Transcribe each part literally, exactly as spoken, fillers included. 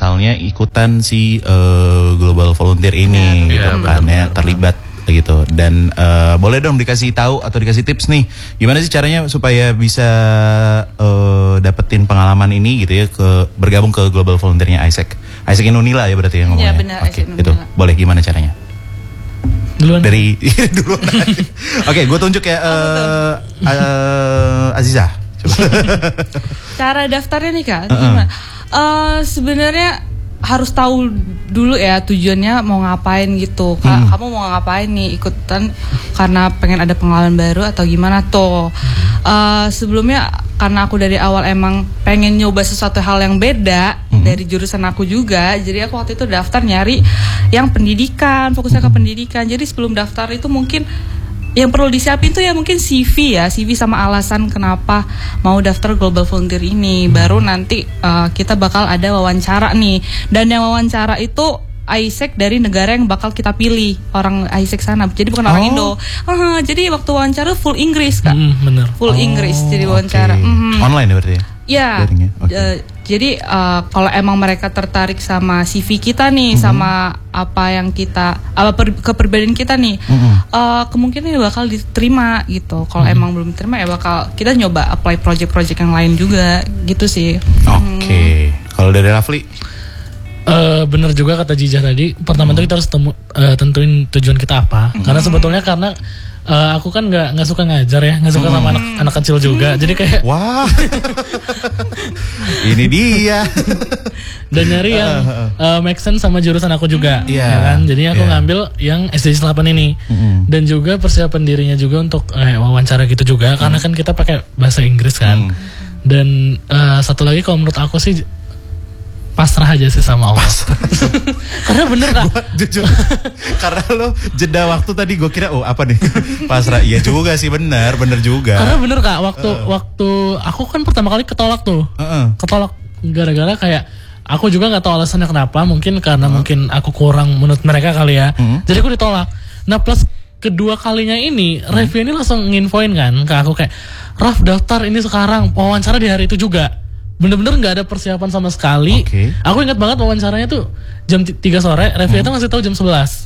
misalnya ikutan si uh, Global Volunteer ini, ya, gitu ya, kan bener, ya, bener, terlibat gitu. Dan uh, boleh dong dikasih tahu atau dikasih tips nih, gimana sih caranya supaya bisa uh, dapetin pengalaman ini gitu ya, ke bergabung ke Global Volunteernya Isaac. Isaac Inunila ya berarti yang ngomongnya. Iya benar, Oke, Isaac itu boleh gimana caranya? Duluan. Dari duluan. Oke, gue tunjuk ya uh, uh, Aziza. Coba. Cara daftarnya nih Kak, Uh-uh. gimana? Uh, sebenarnya harus tahu dulu ya tujuannya mau ngapain gitu. Kak, Hmm. kamu mau ngapain nih, ikutan karena pengen ada pengalaman baru atau gimana tuh? Uh, sebelumnya karena aku dari awal emang pengen nyoba sesuatu hal yang beda Hmm. dari jurusan aku juga. Jadi aku waktu itu daftar nyari yang pendidikan, fokusnya ke pendidikan. Jadi sebelum daftar itu mungkin yang perlu disiapin tuh ya mungkin C V ya, C V sama alasan kenapa mau daftar Global Volunteer ini. Baru nanti uh, kita bakal ada wawancara nih. Dan yang wawancara itu Isaac dari negara yang bakal kita pilih, orang Isaac sana. Jadi bukan orang Oh. Indo. Uh, jadi waktu wawancara full Inggris Kak. Mm, bener. Full Inggris jadi wawancara. Oke. Mhm. Online ya berarti ya? Ya, Daring ya? Oke. eh, jadi uh, kalau emang mereka tertarik sama C V kita nih, Mhm. sama apa yang kita, apa per, kepribadian kita nih, Mhm. uh, kemungkinan bakal diterima gitu. Kalau Mhm. emang belum diterima ya bakal kita nyoba apply project-project yang lain juga, gitu sih. Oke. Kalau dari Rafli? Eh, bener juga kata Jijah tadi. Pertama tuh kita harus temu, eh, tentuin tujuan kita apa. Karena sebetulnya karena eh, aku kan nggak nggak suka ngajar ya, nggak suka sama anak anak kecil juga. Jadi kayak Wah. Ini dia. dan nyari yang eh, make sense sama jurusan aku juga, Iya. ya kan? Jadi aku Iya. ngambil yang S D delapan ini. Mm-mm. Dan juga persiapan dirinya juga untuk eh, wawancara gitu juga, karena kan kita pakai bahasa Inggris kan. Mm. Dan eh, satu lagi kalau menurut aku sih pasrah aja sih sama Allah. Karena bener Kak. Gua jujur, karena lo jeda waktu tadi gue kira oh apa nih pasrah. Iya juga sih, benar benar juga. Karena bener Kak, waktu waktu aku kan pertama kali ketolak tuh. Heeh. Ketolak gara-gara kayak aku juga nggak tahu alasannya kenapa, mungkin karena mungkin aku kurang menurut mereka kali ya. Hmm. Jadi aku ditolak. Nah, plus kedua kalinya ini, Revi ini langsung nginfoin kan ke aku kayak, "Raf, daftar ini sekarang, wawancara di hari itu juga." Bener-bener nggak ada persiapan sama sekali. Oke. Aku ingat banget wawancaranya tuh jam tiga sore, Revi itu ngasih tahu jam sebelas.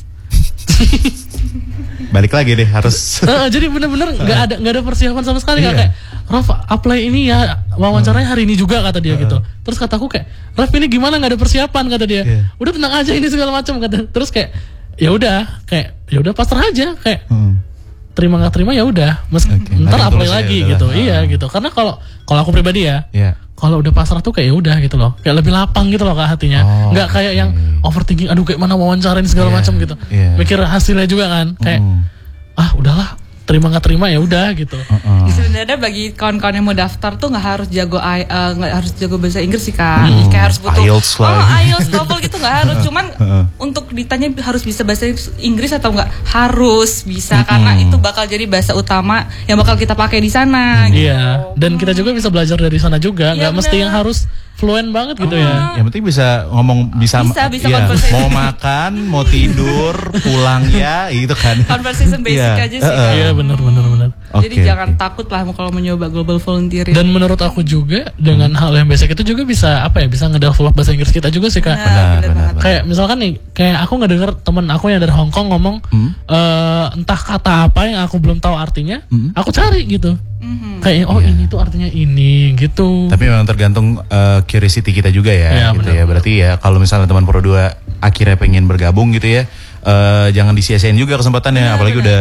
Balik lagi deh harus. Heeh, jadi bener-bener nggak ada nggak ada persiapan sama sekali. Iya. Kak. Kayak Raf apply ini ya, wawancaranya hari ini juga kata dia gitu. Terus kataku kayak Raf ini gimana nggak ada persiapan kata dia. Iya. Udah tenang aja ini segala macam kata. Terus kayak ya udah kayak ya udah pasrah aja kayak Hmm. terima nggak terima ya udah. Mes- Oke, ntar narik apply terus ya, lagi udah gitu. lah. Iya gitu. Karena kalau kalau aku pribadi ya. Iya. Kalau udah pasrah tuh kayak ya udah gitu loh, kayak lebih lapang gitu loh Kak hatinya, Oh, nggak kayak oke. yang overthinking, aduh kayak mana wawancarain segala Iya, macam gitu, iya. mikir hasilnya juga kan, kayak Mm. ah udahlah terima nggak terima ya udah gitu. Heeh. Sebenarnya bagi kawan-kawan yang mau daftar tuh nggak harus jago I- eh, nggak harus jago bahasa Inggris sih Kak. Kayak harus butuh I E L T S lah. oh I E L T S TOEFL gitu nggak harus. Cuman Heeh. untuk ditanya harus bisa bahasa Inggris atau nggak, harus bisa karena itu bakal jadi bahasa utama yang bakal kita pakai di sana. gitu. Iya, dan kita juga bisa belajar dari sana juga, Iya, nggak mesti benar. yang harus fluent banget gitu ya. Yang penting bisa ngomong, bisa, Bisa, bisa iya, conversation. mau makan, mau tidur, pulang ya, gitu kan. Conversation basic Iya, aja sih heeh. Kak. Iya benar benar benar. Jadi Oke, jangan oke. takut lah kalau mencoba Global Volunteer. Dan menurut aku juga dengan hal yang basic itu juga bisa apa ya, bisa ngedevelop bahasa Inggris kita juga sih Kak. Benar, Benar, benar benar, banget. benar. Kayak misalkan nih, kayak aku nggak dengar temen aku yang dari Hong Kong ngomong Hmm. eh, entah kata apa yang aku belum tahu artinya, Hmm. aku cari gitu. Mhm. Kayak oh Iya. ini tuh artinya ini gitu. Tapi memang tergantung uh, curiosity kita juga ya, Iya, gitu benar. ya. Berarti ya kalau misalnya teman Pro dua akhirnya pengen bergabung gitu ya, uh, jangan disia-siain juga kesempatannya. Apalagi udah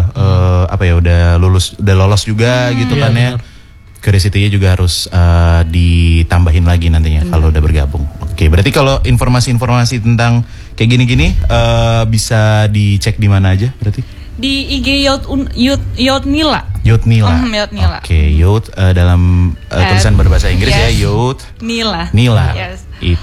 uh, apa ya, udah lulus, udah lolos juga gitu Iya, kan ya. benar. Curiosity-nya juga harus uh, ditambahin lagi nantinya kalau udah bergabung. Oke, berarti kalau informasi-informasi tentang kayak gini-gini uh, bisa dicek di mana aja berarti? Di I G Youth Un- Youth Youth Nila. Youth Nila. Mhm, Youth Nila. Oke, Youth uh, dalam uh, Eh, tulisan berbahasa Inggris ya, yes. Youth Nila. Nila. Yes.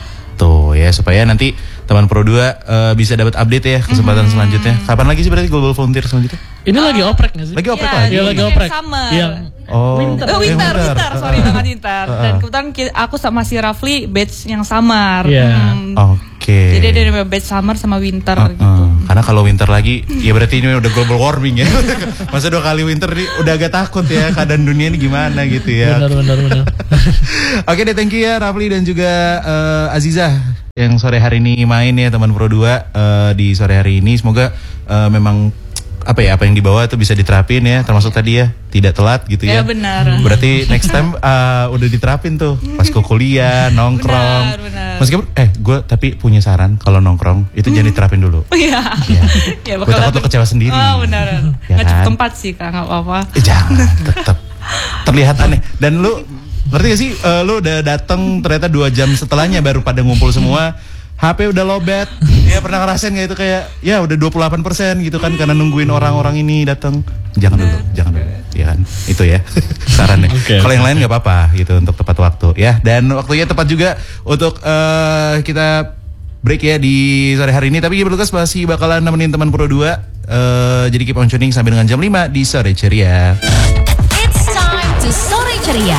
Itu ya, supaya nanti teman Pro dua uh, bisa dapat update ya kesempatan selanjutnya. Kapan lagi sih berarti Global Volunteer selanjutnya? Ini lagi oprek nggak sih? Lagi oprek Iya, lagi? Iya di lagi weekend oprek. summer. Yang Oh, Winter. Oh, winter, eh, winter, sorry banget winter. Dan kebetulan ki- aku sama si Rafli batch yang summer. Iya. Hmm. Oke. Jadi ada namanya batch summer sama winter Uh-uh. gitu. Karena kalau winter lagi, ya berarti ini udah global warming ya. Masa dua kali winter nih udah agak takut ya, keadaan dunia ini gimana gitu ya. benar benar benar. Oke deh, thank you ya Rafli dan juga uh, Aziza. yang sore hari ini main ya teman Pro dua uh, di sore hari ini. Semoga uh, memang apa ya apa yang dibawa itu bisa diterapin ya, termasuk tadi ya tidak telat gitu ya. Ya benar. Berarti next time uh, udah diterapin tuh pas ke kuliah nongkrong. Benar, benar. Meskipun eh gue tapi punya saran kalau nongkrong itu jangan diterapin dulu. Iya. Ya. Ya Gue takut lo kecewa sendiri. Oh benar. Ya Nggak cukup kan? tempat sih Kak, nggak apa-apa. Eh, jangan tetap terlihat aneh. Dan lu ngerti gak sih uh, lu udah datang ternyata dua jam setelahnya baru pada ngumpul semua. H P udah lowbat. Ya pernah ngerasain gak itu kayak ya udah dua puluh delapan persen gitu kan karena nungguin orang-orang ini datang. Jangan dulu, jangan dulu. Ya kan? Itu ya sarannya. Okay. Kalau yang lain nggak apa-apa gitu untuk tepat waktu ya. Dan waktunya tepat juga untuk uh, kita break ya di sore hari ini. Tapi Berlukas masih bakalan nemenin teman Pro dua. Uh, jadi keep on tuning sampai dengan jam lima di Sore Ceria. It's time to Sore Ceria.